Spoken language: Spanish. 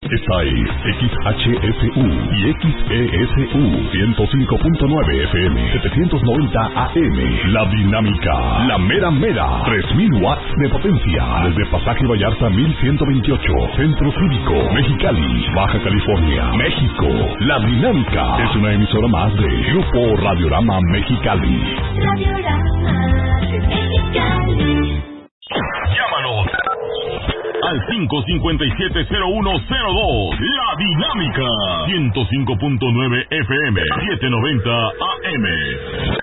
Esta es XHSU y XESU 105.9 FM, 790 AM. La Dinámica, la mera mera, 3000 watts de potencia. Desde Pasaje Vallarta 1128, Centro Cívico, Mexicali, Baja California, México. La Dinámica es una emisora más de Grupo Radiorama Mexicali. Radiorama Mexicali. Llámanos al 557-0102. La Dinámica 105.9 FM, 790 AM.